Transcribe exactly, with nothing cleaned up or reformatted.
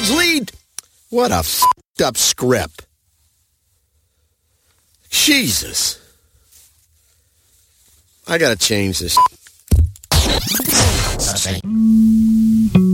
Browns lead. What a f***ed up script. Jesus. I gotta change this.